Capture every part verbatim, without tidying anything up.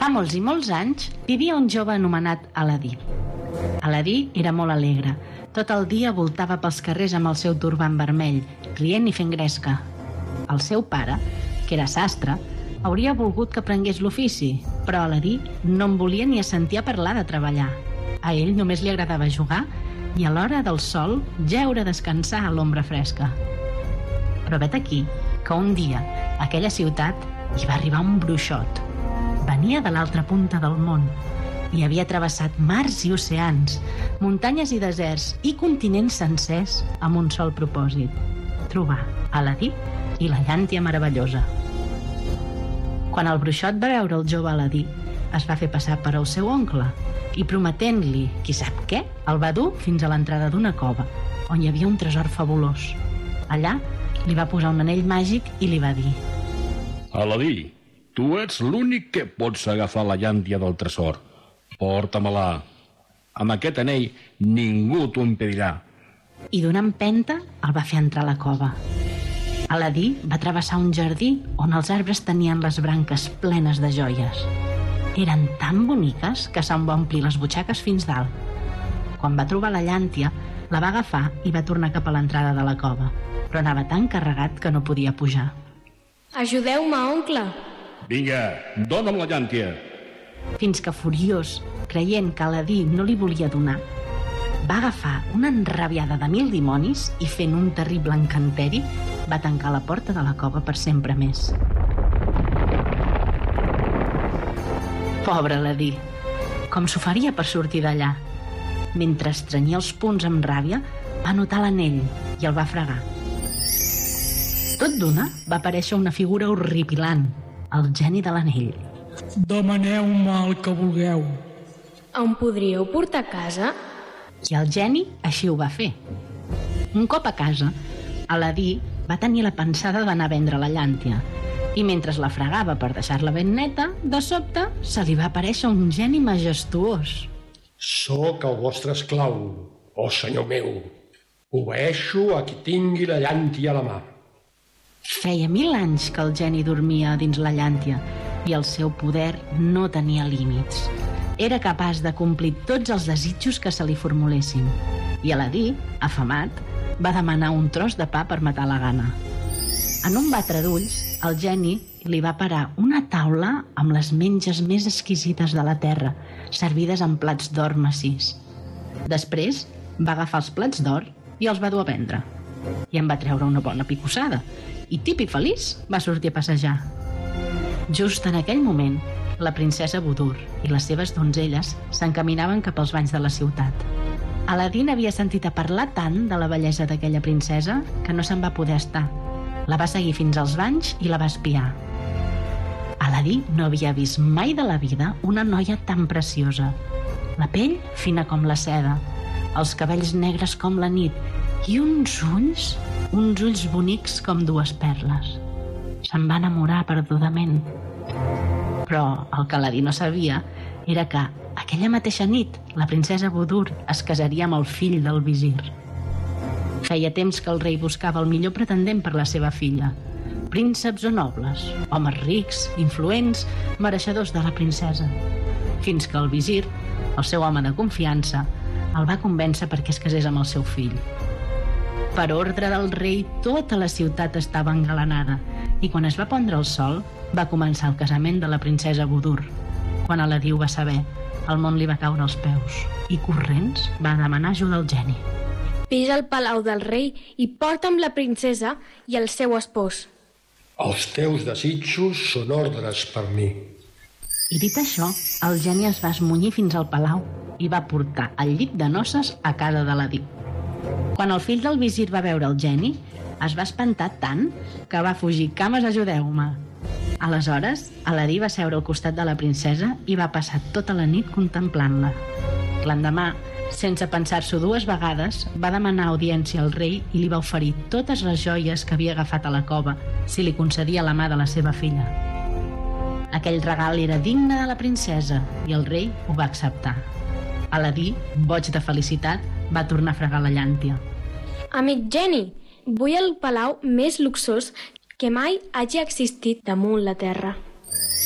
Fa molts i molts anys vivia un jove anomenat Aladí. Aladí era molt alegre. Tot el dia voltava pels carrers amb el seu turbant vermell, rient i fent gresca. El seu pare, que era sastre, hauria volgut que aprengués l'ofici, però Aladí no en volia ni assentir a parlar de treballar. A ell només li agradava jugar i a l'hora del sol jeure a descansar a l'ombra fresca. Però vet aquí que un dia a aquella ciutat hi va arribar un bruixot. Venia de l'altra punta del món i havia travessat mars i oceans, muntanyes i deserts i continents sencers amb un sol propòsit: trobar Aladí i la llàntia meravellosa. Quan el bruixot va veure el jove Aladí, es va fer passar per el seu oncle i, prometent-li qui sap què, el va dur fins a l'entrada d'una cova on hi havia un tresor fabulós. Allà li va posar un anell màgic i li va dir: Aladí, tu ets l'únic que pots agafar la llàntia del tresor. Porta-me-la. Amb aquest anell ningú t'ho impedirà. I d'una empenta el va fer entrar a la cova. Aladí va travessar un jardí on els arbres tenien les branques plenes de joies. Eren tan boniques que se'n va omplir les butxaques fins dalt. Quan va trobar la llàntia, la va agafar i va tornar cap a l'entrada de la cova, però anava tan carregat que no podia pujar. Ajudeu-me, oncle! Vinga, dona'm la llàntia! Fins que, furiós, creient que Aladí no li volia donar, va agafar una enrabiada de mil dimonis i, fent un terrible encanteri, va tancar la porta de la cova per sempre més. Pobre Aladí! Com s'ho faria per sortir d'allà? Mentre estrenyia els punts amb ràbia, va notar l'anell i el va fregar. Tot d'una va aparèixer una figura horripilant, el geni de l'anell. Demaneu-me el que vulgueu. Em podríeu portar a casa? I el geni així ho va fer. Un cop a casa, Aladí va tenir la pensada d'anar a vendre la llàntia, i mentre la fregava per deixar-la ben neta, de sobte se li va aparèixer un geni majestuós. Soc el vostre esclau, oh senyor meu. Obeeixo a qui tingui la llàntia a la mà. Feia mil anys que el geni dormia dins la llàntia i el seu poder no tenia límits. Era capaç de complir tots els desitjos que se li formulessin. I Aladí, afamat, va demanar un tros de pa per matar la gana. En un batre d'ulls, el geni li va parar una taula amb les menges més exquisites de la terra, servides en plats d'or massís. Després va agafar els plats d'or i els va dur a vendre. I en va treure una bona picossada, i tip i feliç va sortir a passejar. Just en aquell moment, la princesa Budur i les seves donzelles s'encaminaven cap als banys de la ciutat. Aladí n'havia sentit a parlar tant de la bellesa d'aquella princesa que no se'n va poder estar. La va seguir fins als banys i la va espiar. Aladí no havia vist mai de la vida una noia tan preciosa. La pell fina com la seda, els cabells negres com la nit i uns ulls, uns ulls bonics com dues perles. Se'n va enamorar perdudament. Però el que Aladí no sabia era que aquella mateixa nit la princesa Budur es casaria amb el fill del visir. Feia temps que el rei buscava el millor pretendent per la seva filla. Prínceps o nobles, homes rics, influents, mereixedors de la princesa. Fins que el visir, el seu home de confiança, el va convèncer perquè es casés amb el seu fill. Per ordre del rei, tota la ciutat estava engalanada i quan es va pondre el sol, va començar el casament de la princesa Budur. Quan Aladí ho va saber, el món li va caure als peus i, corrents, va demanar ajuda al geni. Vés al palau del rei i porta'm la princesa i el seu espòs. Els teus desitjos són ordres per mi. I dit això, el geni es va esmunyir fins al palau i va portar el llit de noces a casa d'Aladí. Quan el fill del visir va veure el geni, es va espantar tant que va fugir: cames, ajudeu-me. Aleshores, Aladí va seure al costat de la princesa i va passar tota la nit contemplant-la. L'endemà, sense pensar-s'ho dues vegades, va demanar audiència al rei i li va oferir totes les joies que havia agafat a la cova si li concedia la mà de la seva filla. Aquell regal era digne de la princesa i el rei ho va acceptar. Aladí, boig de felicitat, va tornar a fregar la llàntia. Amic geni, vull el palau més luxós que mai hagi existit damunt la terra.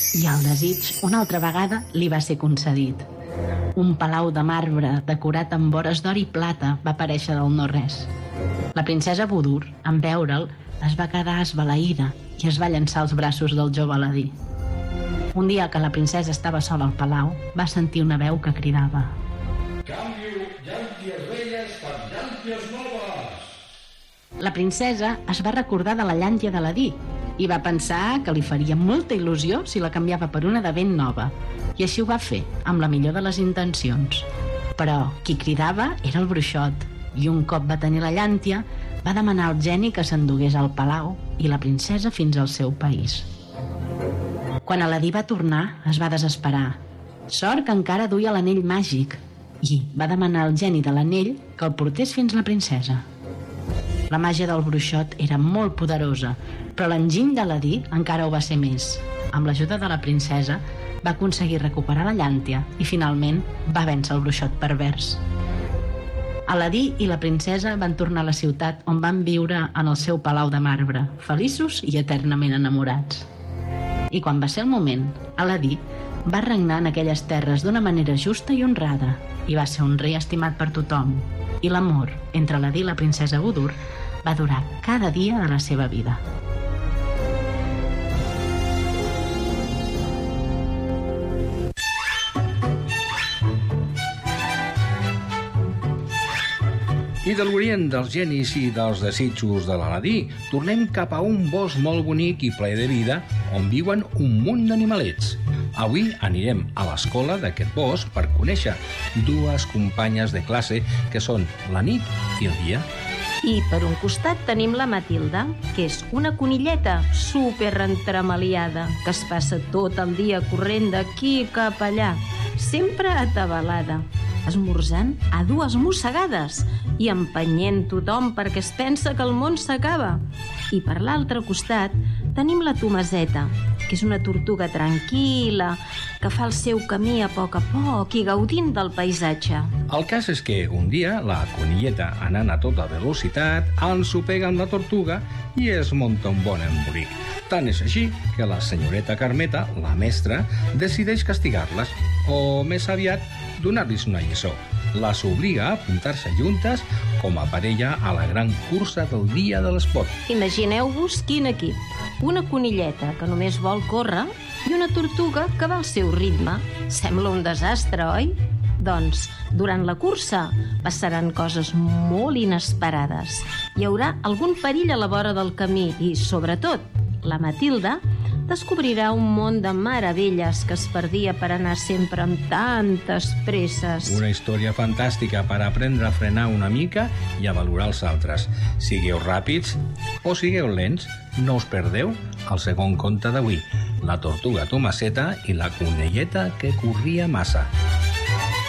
I el desig, una altra vegada, li va ser concedit. Un palau de marbre decorat amb vores d'or i plata va aparèixer del no-res. La princesa Budur, en veure'l, es va quedar esbalaïda i es va llançar als braços del jove Aladí. Un dia que la princesa estava sola al palau, va sentir una veu que cridava: Canvio llànties velles per llànties noves! La princesa es va recordar de la llàntia d'Aladí i va pensar que li faria molta il·lusió si la canviava per una de ben nova, i així ho va fer, amb la millor de les intencions. Però qui cridava era el bruixot, i un cop va tenir la llàntia, va demanar al geni que s'endugués al palau i la princesa fins al seu país. Quan Aladí va tornar, es va desesperar. Sort que encara duia l'anell màgic, i va demanar al geni de l'anell que el portés fins la princesa. La màgia del bruixot era molt poderosa, però l'enginy d'Aladí encara ho va ser més. Amb l'ajuda de la princesa, va aconseguir recuperar la llàntia i finalment va vèncer el bruixot pervers. Aladí i la princesa van tornar a la ciutat on van viure en el seu palau de marbre, feliços i eternament enamorats. I quan va ser el moment, Aladí va regnar en aquelles terres d'una manera justa i honrada i va ser un rei estimat per tothom. I l'amor entre Aladí i la princesa Budur va durar cada dia de la seva vida. I de l'orient dels genis i dels desitjos de l'Aladí, tornem cap a un bosc molt bonic i ple de vida, on viuen un munt d'animalets. Avui anirem a l'escola d'aquest bosc per conèixer dues companyes de classe que són la nit i el dia. I per un costat tenim la Matilda, que és una conilleta super entremaliada, que es passa tot el dia corrent d'aquí cap allà, sempre atabalada, esmorzant a dues mossegades i empenyent tothom perquè es pensa que el món s'acaba. I per l'altre costat tenim la Tomaseta, que és una tortuga tranquil·la, que fa el seu camí a poc a poc i gaudint del paisatge. El cas és que un dia la conilleta, anant a tota velocitat, ensopega amb la tortuga i es munta un bon embolic. Tant és així que la senyoreta Carmeta, la mestra, decideix castigar-les, o més aviat donar-los una lliçó. Les obliga a apuntar-se juntes com a parella a la gran cursa del dia de l'esport. Imagineu-vos quin equip. Una conilleta que només vol córrer i una tortuga que va al seu ritme. Sembla un desastre, oi? Doncs, durant la cursa passaran coses molt inesperades. Hi haurà algun perill a la vora del camí i, sobretot, la Matilda descobrirà un món de meravelles que es perdia per anar sempre amb tantes presses. Una història fantàstica per aprendre a frenar una mica i a valorar els altres. Sigueu ràpids o sigueu lents, no us perdeu el segon conte d'avui, la tortuga Tomaseta i la conilleta que corria massa.